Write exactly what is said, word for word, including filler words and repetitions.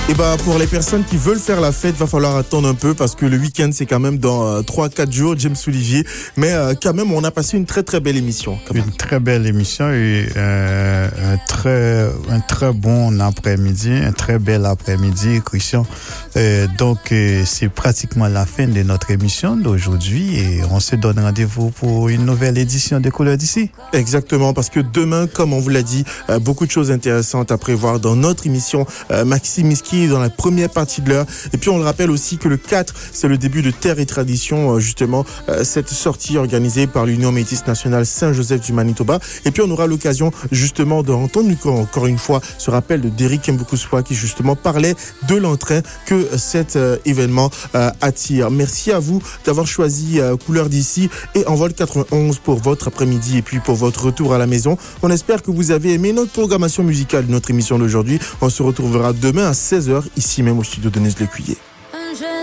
Et bah pour les personnes qui veulent faire la fête, va falloir attendre un peu parce que le week-end c'est quand même dans euh, trois à quatre jours, James Olivier. Mais euh, quand même, on a passé une très très belle émission. Une très belle émission et euh, un très un très bon après-midi, un très bel après-midi, Christian. Euh, donc euh, c'est pratiquement la fin de notre émission d'aujourd'hui et on se donne rendez-vous pour une nouvelle édition de Couleurs d'ici. Exactement, parce que demain, comme on vous l'a dit, euh, beaucoup de choses intéressantes à prévoir dans notre émission euh, Maxime Miski dans la première partie de l'heure. Et puis on le rappelle aussi que le quatre, c'est le début de Terre et Tradition, euh, justement, euh, cette sortie organisée par l'Union métisse nationale Saint-Joseph du Manitoba. Et puis on aura l'occasion justement d'entendre encore une fois ce rappel de Derrick Mbukuswa qui justement parlait de l'entrain que cet euh, événement euh, attire. Merci à vous d'avoir choisi euh, Couleurs d'ici et Envol quatre-vingt-onze pour votre après-midi et puis pour votre retour à la maison. On espère que vous avez aimé notre programmation musicale de notre émission d'aujourd'hui. On se retrouvera demain à seize heures ici même au studio de Denise Lécuyer.